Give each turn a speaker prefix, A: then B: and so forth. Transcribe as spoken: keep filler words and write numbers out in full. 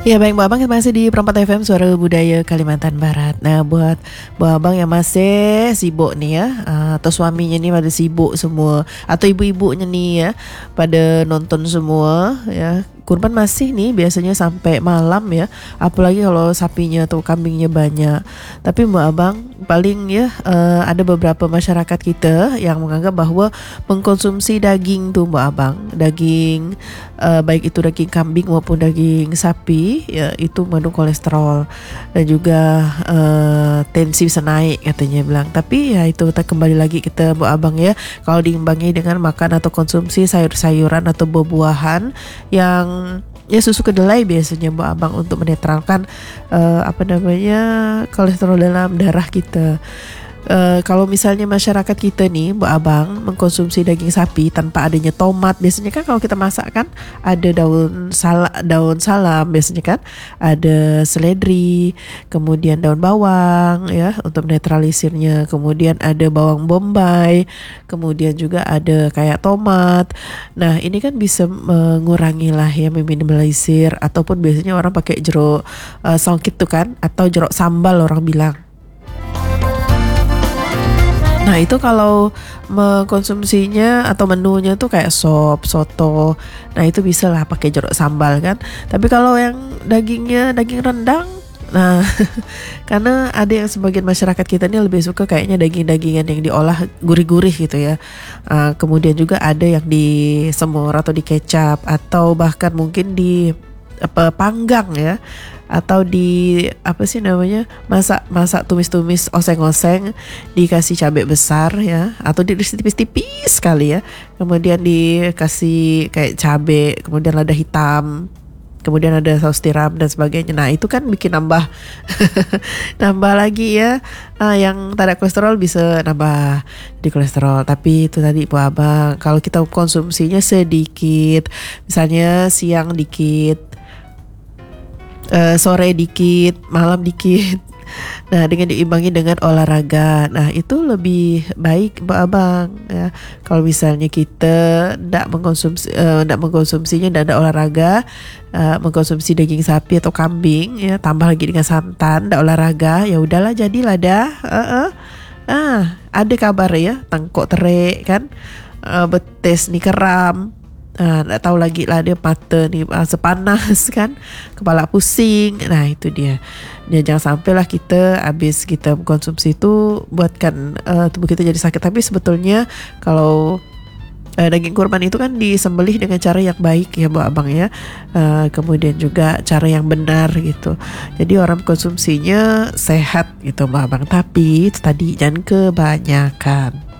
A: Ya baik Bu Abang, kita masih di Perempat F M Suara Budaya Kalimantan Barat. Nah buat Bu Abang yang masih sibuk nih ya, uh, atau suaminya nih pada sibuk semua, atau ibu-ibunya nih ya pada nonton semua ya. Kurban masih nih biasanya sampai malam ya, apalagi kalau sapinya atau kambingnya banyak. Tapi Mbak Abang paling ya, uh, ada beberapa masyarakat kita yang menganggap bahwa mengkonsumsi daging tuh Mbak Abang, daging uh, baik itu daging kambing maupun daging sapi ya, itu mengandung kolesterol dan juga uh, tensi bisa naik katanya bilang. Tapi ya itu kita kembali lagi kita Mbak Abang ya, kalau diimbangi dengan makan atau konsumsi sayur-sayuran atau buah-buahan yang ya susu kedelai biasanya Mbak Abang untuk menetralkan uh, apa namanya kolesterol dalam darah kita. Uh, kalau misalnya masyarakat kita nih Mbak Abang mengkonsumsi daging sapi tanpa adanya tomat, biasanya kan kalau kita masak kan ada daun sala, daun salam biasanya kan, ada seledri, kemudian daun bawang ya untuk netralisirnya, kemudian ada bawang bombay, kemudian juga ada kayak tomat. Nah ini kan bisa mengurangi lah ya, meminimalisir, ataupun biasanya orang pakai jeruk uh, songkit tuh kan, atau jeruk sambal orang bilang. Nah itu kalau mengkonsumsinya atau menunya tuh kayak sop, soto, nah itu bisa lah pakai jeruk sambal kan. Tapi kalau yang dagingnya daging rendang, nah karena ada yang sebagian masyarakat kita ini lebih suka kayaknya daging-dagingan yang diolah gurih-gurih gitu ya. Uh, kemudian juga ada yang di semur atau di kecap, atau bahkan mungkin di apa panggang ya, atau di apa sih namanya masak masak tumis-tumis oseng-oseng, dikasih cabai besar ya, atau di tipis-tipis sekali ya, kemudian dikasih kayak cabai, kemudian lada hitam, kemudian ada saus tiram dan sebagainya. Nah itu kan bikin nambah nambah lagi ya, ah, yang tak ada kolesterol bisa nambah di kolesterol. Tapi itu tadi Bu Abang, kalau kita konsumsinya sedikit, misalnya siang dikit, Uh, sore dikit, malam dikit. Nah dengan diimbangi dengan olahraga, nah itu lebih baik Mbak Abang ya. Kalau misalnya kita tidak mengkonsumsi, tidak uh, mengkonsumsinya, tidak ada olahraga, uh, mengkonsumsi daging sapi atau kambing ya, tambah lagi dengan santan, tidak olahraga, ya udahlah jadilah dah. Uh-uh. Ah ada kabar ya, tangkok terik kan, uh, betis nih keram. Nah, tak tahu lagi lah dia mata ni uh, sepanas kan, kepala pusing. Nah itu dia. Dia jangan sampailah kita habis kita mengkonsumsi itu buatkan uh, tubuh kita jadi sakit. Tapi sebetulnya kalau uh, daging kurban itu kan disembelih dengan cara yang baik ya Bu Abang ya, uh, kemudian juga cara yang benar gitu. Jadi orang konsumsinya sehat gitu Bu Abang. Tapi itu tadi jangan kebanyakan.